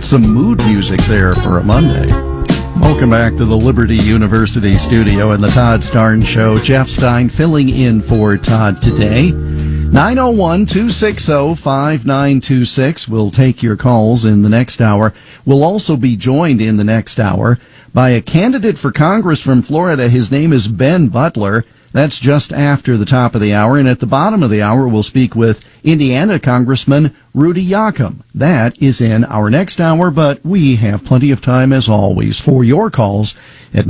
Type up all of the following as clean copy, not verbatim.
That's some mood music there for a Monday. Welcome back to the Liberty University studio and the Todd Starnes Show. Jeff Stein filling in for Todd today. 901-260-5926. We'll take your calls in the next hour. We'll also be joined in the next hour by a candidate for Congress from Florida. His name is Ben Butler. That's just after the top of the hour. And at the bottom of the hour, we'll speak with Indiana Congressman Rudy Yoakum. That is in our next hour, but we have plenty of time, as always, for your calls at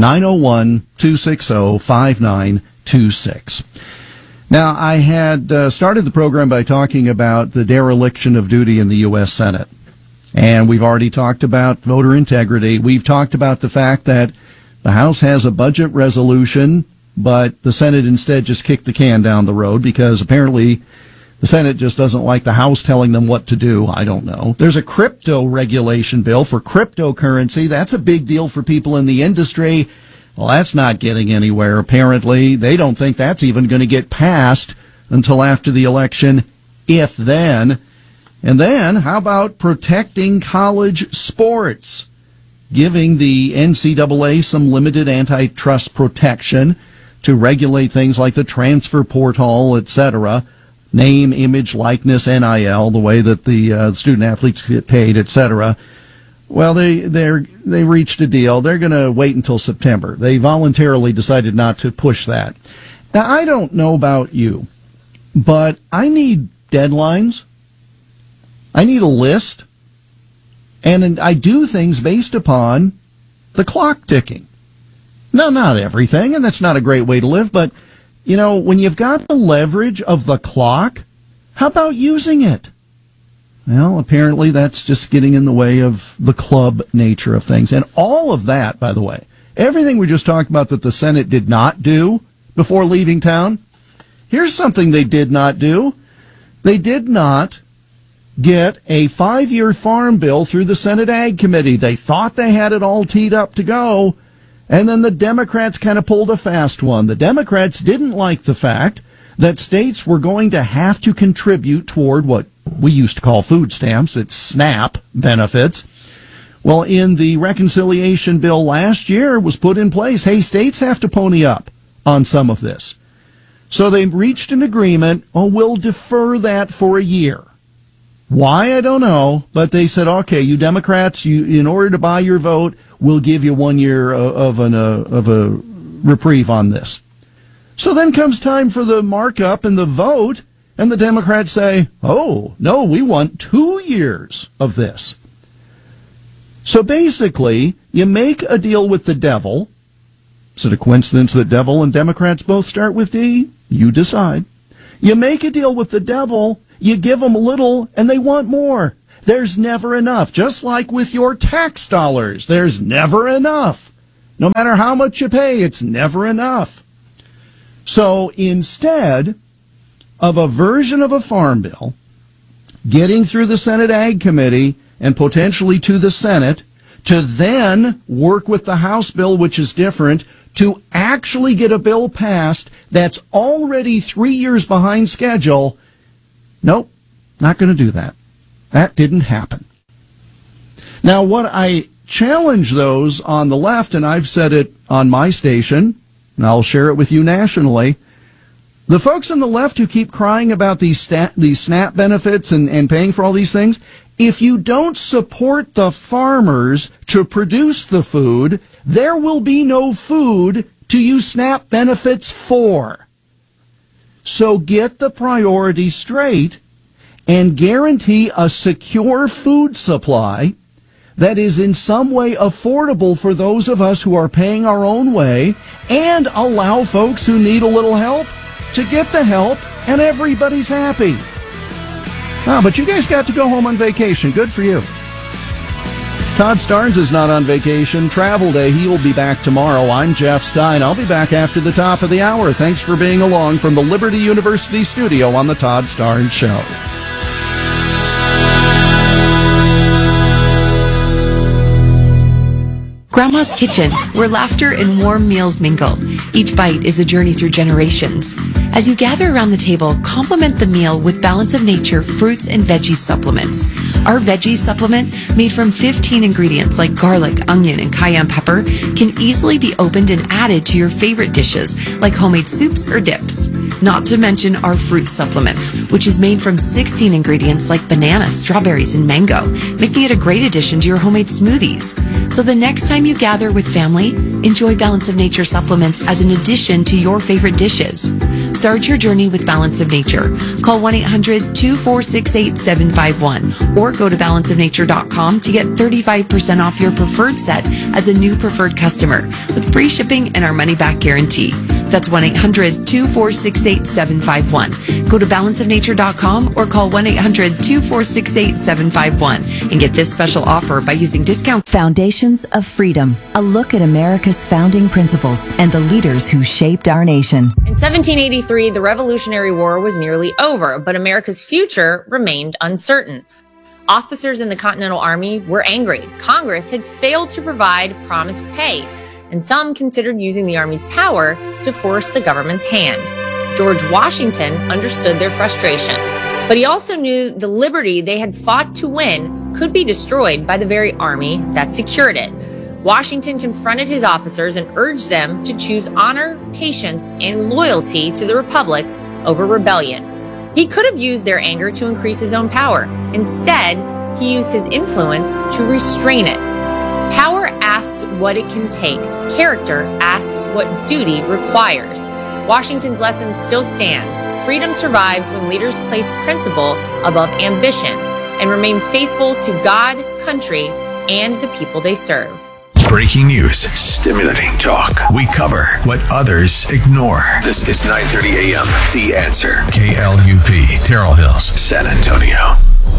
901-260-5926. Now, I had started the program by talking about the dereliction of duty in the U.S. Senate. And we've already talked about voter integrity. We've talked about the fact that the House has a budget resolution, but the Senate instead just kicked the can down the road because apparently the Senate just doesn't like the House telling them what to do. I don't know. There's a crypto regulation bill for cryptocurrency. That's a big deal for people in the industry. Well, that's not getting anywhere, apparently. They don't think that's even going to get passed until after the election, if then. And then, how about protecting college sports? Giving the NCAA some limited antitrust protection to regulate things like the transfer portal, etc., name, image, likeness, NIL, the way that the student athletes get paid, etc. Well, they reached a deal. They're going to wait until September. They voluntarily decided not to push that. Now, I don't know about you, but I need deadlines. I need a list. And I do things based upon the clock ticking. No, not everything, and that's not a great way to live, but, you know, when you've got the leverage of the clock, how about using it? Well, apparently that's just getting in the way of the club nature of things. And all of that, by the way, everything we just talked about that the Senate did not do before leaving town, here's something they did not do. They did not get a 5-year farm bill through the Senate Ag Committee. They thought they had it all teed up to go, and then the Democrats kind of pulled a fast one. The Democrats didn't like the fact that states were going to have to contribute toward what we used to call food stamps. It's SNAP benefits. Well, in the reconciliation bill last year was put in place, hey, states have to pony up on some of this. So they reached an agreement, we'll defer that for a year. Why, I don't know, but they said, okay, you Democrats, in order to buy your vote, we'll give you 1 year of a reprieve on this. So then comes time for the markup and the vote, and the Democrats say, oh, no, we want 2 years of this. So basically, you make a deal with the devil. Is it a coincidence that devil and Democrats both start with D? You decide. You make a deal with the devil, you give them a little, and they want more. There's never enough. Just like with your tax dollars, there's never enough. No matter how much you pay, it's never enough. So instead of a version of a farm bill getting through the Senate Ag Committee and potentially to the Senate, to then work with the House bill, which is different, to actually get a bill passed that's already 3 years behind schedule, nope, not going to do that. That didn't happen. Now, what I challenge those on the left, and I've said it on my station, and I'll share it with you nationally, the folks on the left who keep crying about these SNAP benefits and paying for all these things, if you don't support the farmers to produce the food, there will be no food to use SNAP benefits for. So get the priorities straight and guarantee a secure food supply that is in some way affordable for those of us who are paying our own way, and allow folks who need a little help to get the help, and everybody's happy. But you guys got to go home on vacation. Good for you. Todd Starnes is not on vacation. Travel day. He will be back tomorrow. I'm Jeff Stein. I'll be back after the top of the hour. Thanks for being along from the Liberty University studio on the Todd Starnes Show. Grandma's Kitchen, where laughter and warm meals mingle. Each bite is a journey through generations. As you gather around the table, complement the meal with Balance of Nature fruits and veggie supplements. Our veggie supplement, made from 15 ingredients like garlic, onion, and cayenne pepper, can easily be opened and added to your favorite dishes like homemade soups or dips. Not to mention our fruit supplement, which is made from 16 ingredients like banana, strawberries, and mango, making it a great addition to your homemade smoothies. So the next time you gather with family, enjoy Balance of Nature supplements as an addition to your favorite dishes. Start your journey with Balance of Nature. Call 1-800-246-8751 or go to balanceofnature.com to get 35% off your preferred set as a new preferred customer with free shipping and our money-back guarantee. That's 1-800-246-8751. Go to balanceofnature.com or call 1-800-246-8751 and get this special offer by using discount. Foundations of Freedom, a look at America's founding principles and the leaders who shaped our nation. In 1783, the Revolutionary War was nearly over, but America's future remained uncertain. Officers in the Continental Army were angry. Congress had failed to provide promised pay, and some considered using the Army's power to force the government's hand. George Washington understood their frustration, but he also knew the liberty they had fought to win could be destroyed by the very army that secured it. Washington confronted his officers and urged them to choose honor, patience, and loyalty to the Republic over rebellion. He could have used their anger to increase his own power. Instead, he used his influence to restrain it. Power asks what it can take. Character asks what duty requires. Washington's lesson still stands. Freedom survives when leaders place principle above ambition and remain faithful to God, country, and the people they serve. Breaking news, stimulating talk. We cover what others ignore. This is 9:30 a.m. The Answer. KLUP, Terrell Hills, San Antonio.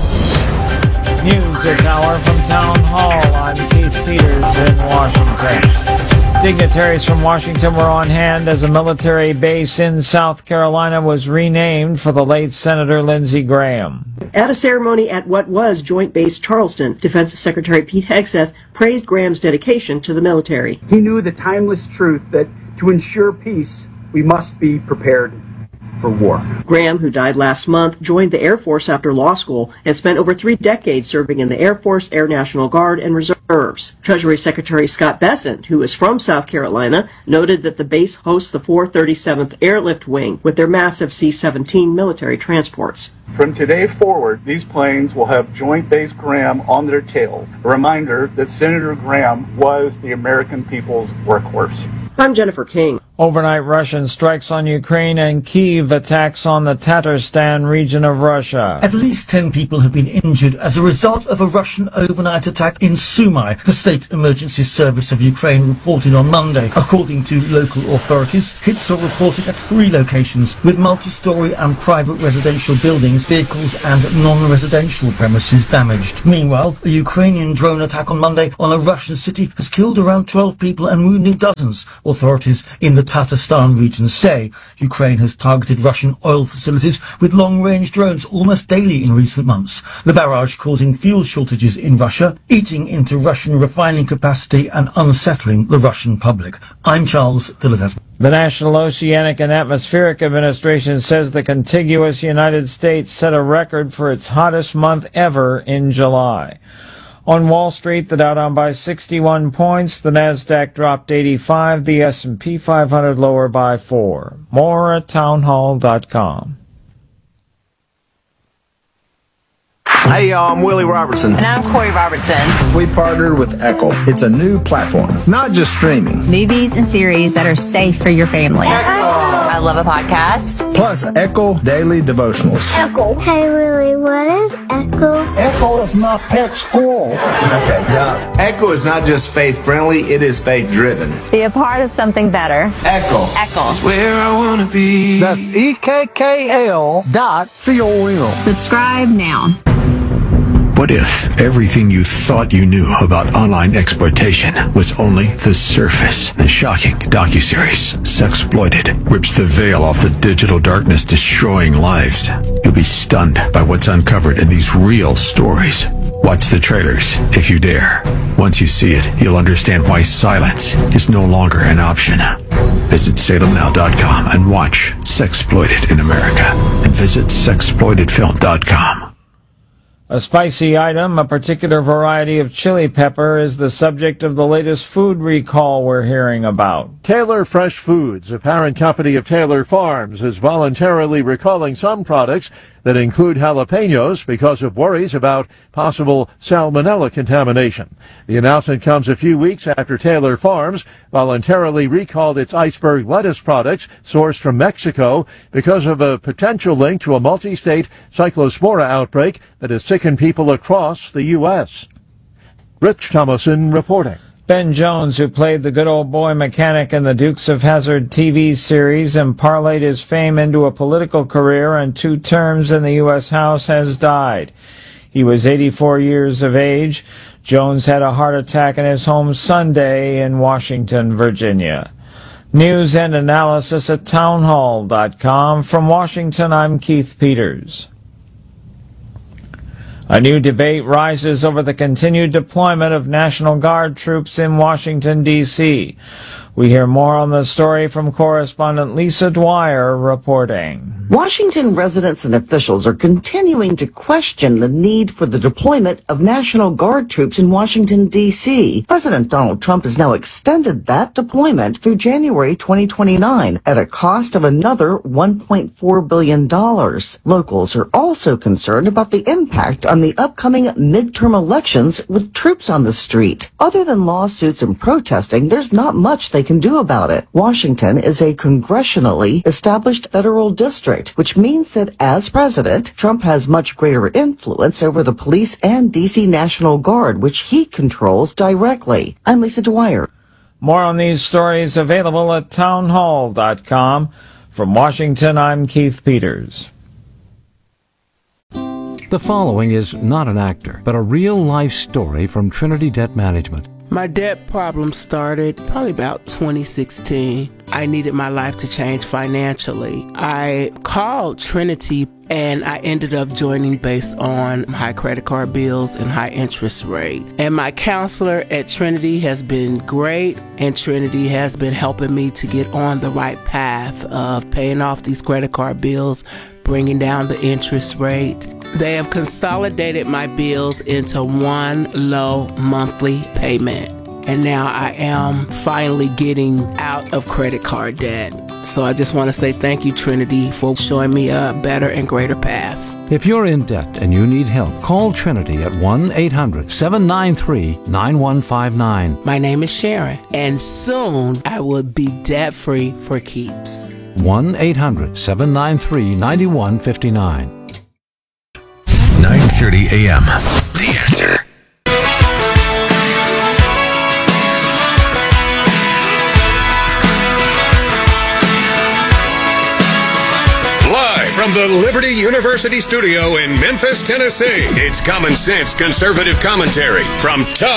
News this hour from Town Hall. I'm Keith Peters in Washington. Dignitaries from Washington were on hand as a military base in South Carolina was renamed for the late Senator Lindsey Graham. At a ceremony at what was Joint Base Charleston, Defense Secretary Pete Hegseth praised Graham's dedication to the military. He knew the timeless truth that to ensure peace, we must be prepared for war. Graham, who died last month, joined the Air Force after law school and spent over 3 decades serving in the Air Force, Air National Guard, and Reserves. Treasury Secretary Scott Bessent, who is from South Carolina, noted that the base hosts the 437th Airlift Wing with their massive C-17 military transports. From today forward, these planes will have Joint Base Graham on their tails, a reminder that Senator Graham was the American people's workhorse. I'm Jennifer King. Overnight Russian strikes on Ukraine and Kyiv attacks on the Tatarstan region of Russia. At least 10 people have been injured as a result of a Russian overnight attack in Sumy, the State Emergency Service of Ukraine reported on Monday. According to local authorities, hits are reported at 3 locations with multi-story and private residential buildings, vehicles and non-residential premises damaged. Meanwhile, a Ukrainian drone attack on Monday on a Russian city has killed around 12 people and wounded dozens. Authorities in the Tatarstan region say Ukraine has targeted Russian oil facilities with long-range drones almost daily in recent months. The barrage causing fuel shortages in Russia, eating into Russian refining capacity and unsettling the Russian public. I'm Charles Dillard. The National Oceanic and Atmospheric Administration says the contiguous United States set a record for its hottest month ever in July. On Wall Street, the Dow down by 61 points, the Nasdaq dropped 85, the S&P 500 lower by 4. More at townhall.com. Hey y'all, I'm Willie Robertson. And I'm Corey Robertson. We partnered with Echo. It's a new platform, not just streaming. Movies and series that are safe for your family. Echo. I love a podcast. Plus Echo Daily Devotionals. Echo. Hey Willie, what is Echo? Echo is my pet squirrel. Okay, now Echo is not just faith-friendly, it is faith-driven. Be a part of something better. Echo. Echo. It's where I want to be. That's EKKL.com. Subscribe now. What if everything you thought you knew about online exploitation was only the surface? The shocking docuseries, Sexploited, rips the veil off the digital darkness, destroying lives. You'll be stunned by what's uncovered in these real stories. Watch the trailers if you dare. Once you see it, you'll understand why silence is no longer an option. Visit SalemNow.com and watch Sexploited in America. And visit Sexploitedfilm.com. A spicy item, a particular variety of chili pepper, is the subject of the latest food recall we're hearing about. Taylor Fresh Foods, a parent company of Taylor Farms, is voluntarily recalling some products that include jalapenos because of worries about possible salmonella contamination. The announcement comes a few weeks after Taylor Farms voluntarily recalled its iceberg lettuce products sourced from Mexico because of a potential link to a multi-state cyclospora outbreak that has sickened people across the U.S. Rich Thomason reporting. Ben Jones, who played the good old boy mechanic in the Dukes of Hazzard TV series and parlayed his fame into a political career and 2 terms in the U.S. House, has died. He was 84 years of age. Jones had a heart attack in his home Sunday in Washington, Virginia. News and analysis at townhall.com. From Washington, I'm Keith Peters. A new debate rises over the continued deployment of National Guard troops in Washington, D.C. We hear more on the story from correspondent Lisa Dwyer reporting. Washington residents and officials are continuing to question the need for the deployment of National Guard troops in Washington, D.C. President Donald Trump has now extended that deployment through January 2029 at a cost of another $1.4 billion. Locals are also concerned about the impact on the upcoming midterm elections with troops on the street. Other than lawsuits and protesting, there's not much they can do about it. Washington is a congressionally established federal district, which means that as president, Trump has much greater influence over the police and D.C. National Guard, which he controls directly. I'm Lisa Dwyer. More on these stories available at townhall.com. From Washington, I'm Keith Peters. The following is not an actor, but a real-life story from Trinity Debt Management. My debt problem started probably about 2016. I needed my life to change financially. I called Trinity and I ended up joining based on high credit card bills and high interest rate. And my counselor at Trinity has been great, and Trinity has been helping me to get on the right path of paying off these credit card bills, bringing down the interest rate. They have consolidated my bills into one low monthly payment. And now I am finally getting out of credit card debt. So I just want to say thank you, Trinity, for showing me a better and greater path. If you're in debt and you need help, call Trinity at 1-800-793-9159. My name is Sharon, and soon I will be debt-free for keeps. 1-800-793-9159. 9:30 a.m. The Answer. Live from the Liberty University studio in Memphis, Tennessee, it's Common Sense Conservative Commentary from Tom